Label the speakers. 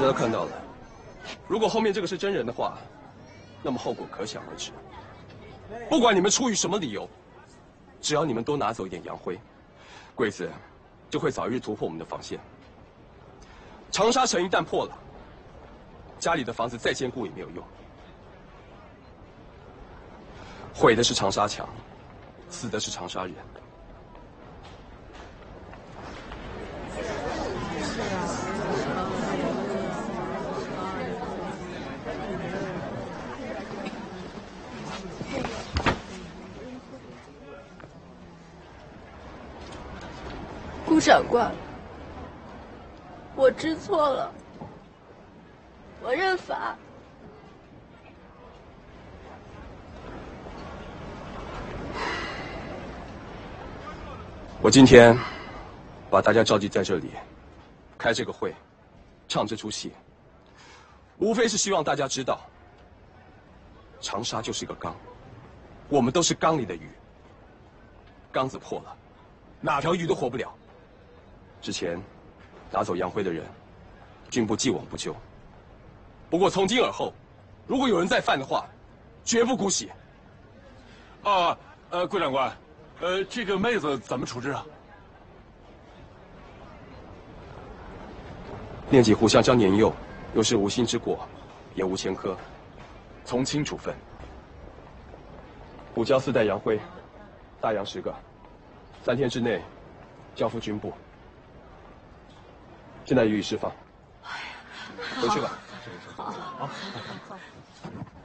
Speaker 1: 都看到了，如果后面这个是真人的话，那么后果可想而知。不管你们出于什么理由，只要你们多拿走一点洋灰，鬼子就会早日突破我们的防线。长沙城一旦破了，家里的房子再坚固也没有用，毁的是长沙墙，死的是长沙人。
Speaker 2: 顾长官，我知错了，我认罚。
Speaker 1: 我今天把大家召集在这里，开这个会，唱这出戏，无非是希望大家知道，长沙就是个缸，我们都是缸里的鱼。缸子破了，哪条鱼都活不了。之前拿走洋灰的人，军部既往不咎。不过从今而后，如果有人再犯的话，绝不姑息。
Speaker 3: 顾长官，这个妹子怎么处置啊？
Speaker 1: 念及互相将年幼，又是无心之过，也无前科，从轻处分。补交4袋洋灰，大洋10个，3天之内交付军部。现在予以释放。回去吧。
Speaker 2: 好。